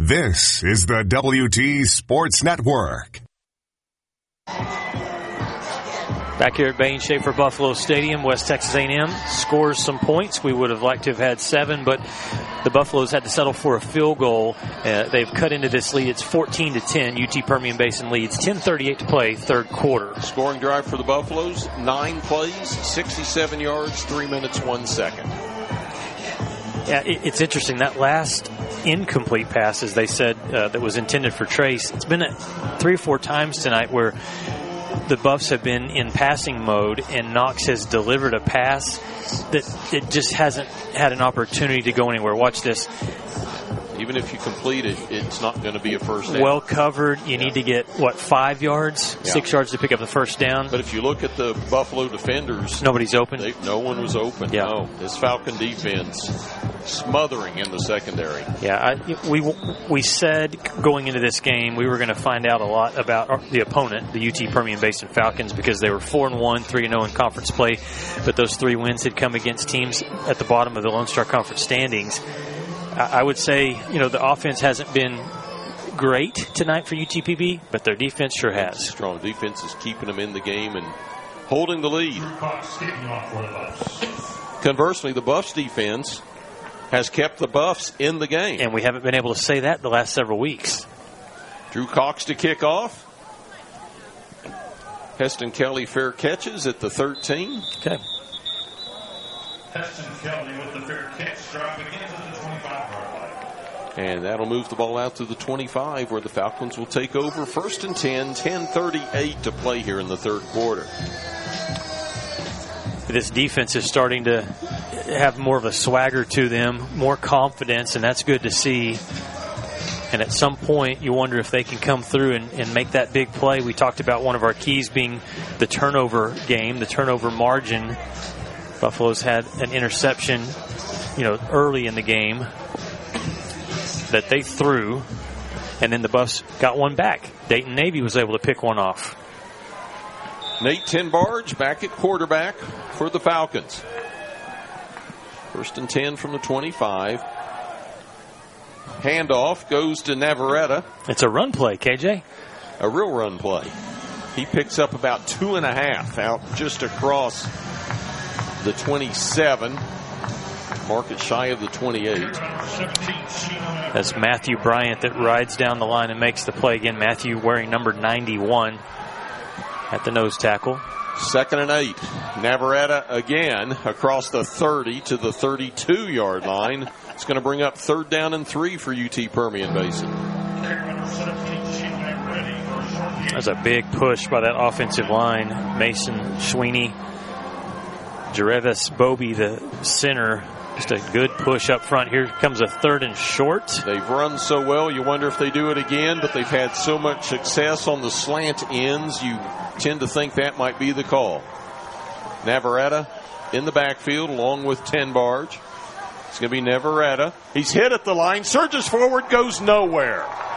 This is the WT Sports Network. Back here at Bain Schaefer Buffalo Stadium, West Texas A&M scores some points. We would have liked to have had 7, but the Buffaloes had to settle for a field goal. They've cut into this lead. It's 14-10. UT Permian Basin leads. 10:38 to play, third quarter. Scoring drive for the Buffaloes, 9 plays, 67 yards, 3 minutes, 1 second. Yeah, it's interesting. That last incomplete pass, as they said, that was intended for Trace, it's been 3 or 4 times tonight where the Buffs have been in passing mode, and Knox has delivered a pass that it just hasn't had an opportunity to go anywhere. Watch this. Even if you complete it, it's not going to be a first down. Well covered. You need to get, 5 yards? 6 yards to pick up the first down. But if you look at the Buffalo defenders, nobody's open. No one was open. Yeah. No. This Falcon defense smothering in the secondary. Yeah, we said going into this game we were going to find out a lot about the opponent, the UT Permian Basin Falcons, because they were 4-1, 3-0 in conference play, but those 3 wins had come against teams at the bottom of the Lone Star Conference standings. I would say, the offense hasn't been great tonight for UTPB, but their defense sure has. Strong defense is keeping them in the game and holding the lead. Conversely, the Buffs defense has kept the Buffs in the game. And we haven't been able to say that the last several weeks. Drew Cox to kick off. Heston Kelly fair catches at the 13. Okay. Heston Kelly with the fair catch, driving into the 25-yard line. And that'll move the ball out to the 25, where the Falcons will take over. 1st and 10, 10:38 to play here in the third quarter. This defense is starting to have more of a swagger to them, more confidence, and that's good to see. And at some point, you wonder if they can come through and make that big play. We talked about one of our keys being the turnover game, the turnover margin. Buffalo's had an interception, early in the game that they threw, and then the Buffs got one back. Dayton Navy was able to pick one off. Nate Tenbarge back at quarterback for the Falcons. 1st and 10 from the 25. Handoff goes to Navarrete. It's a run play, KJ. A real run play. He picks up about 2.5 out just across the 27. Mark it shy of the 28. That's Matthew Bryant that rides down the line and makes the play again. Matthew wearing number 91 at the nose tackle. 2nd and 8. Navarrete again across the 30 to the 32-yard line. It's going to bring up 3rd down and 3 for UT Permian Basin. That's a big push by that offensive line. Mason Sweeney, Jarevis Bobie, the center. Just a good push up front. Here comes a 3rd and short. They've run so well, you wonder if they do it again, but they've had so much success on the slant ends, you tend to think that might be the call. Navarrete in the backfield along with Tenbarge. It's going to be Navarrete. He's hit at the line, surges forward, goes nowhere.